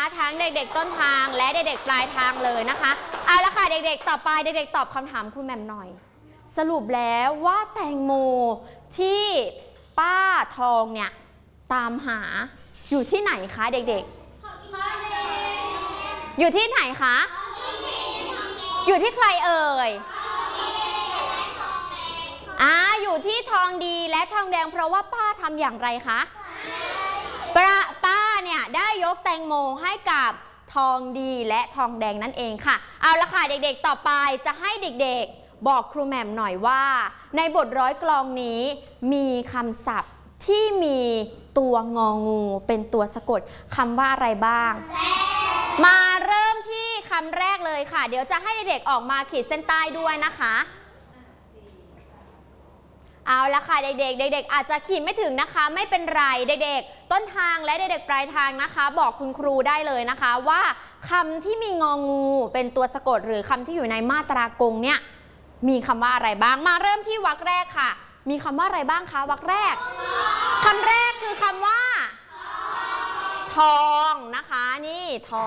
ทั้งเด็กๆต้นทางและเด็กๆปลายทางเลยนะคะเอาละค่ะเด็กๆต่อไปเด็กๆตอบคำถามครูแหม่มหน่อยสรุปแล้วว่าแตงโมที่ป้าทองเนี่ยตามหาอยู่ที่ไหนคะเด็กๆอยู่ที่ไหนคะอยู่ที่ใครเอ่ยอยู่ที่ทองดีและทองแดงเพราะว่าป้าทำอย่างไรคะป้าเนี่ยได้ยกแตงโมให้กับทองดีและทองแดงนั่นเองค่ะเอาละค่ะเด็กๆต่อไปจะให้เด็กๆบอกครูแหม่มหน่อยว่าในบทร้อยกลองนี้มีคำศัพท์ที่มีตัวงองูเป็นตัวสะกดคำว่าอะไรบ้างมาเริ่มที่คำแรกเลยค่ะเดี๋ยวจะให้เด็กๆออกมาขีดเส้นใต้ด้วยนะคะเอาละค่ะเด็กๆอาจจะขีดไม่ถึงนะคะไม่เป็นไรเด็กๆต้นทางและเด็กๆปลายทางนะคะบอกคุณครูได้เลยนะคะว่าคำที่มีงองูเป็นตัวสะกดหรือคำที่อยู่ในมาตรากงเนี่ยมีคำว่าอะไรบ้างมาเริ่มที่วรรคแรกค่ะมีคำว่าอะไรบ้างคะวรรคแรกคำแรกคือคำว่าทองนะคะนี่ทอง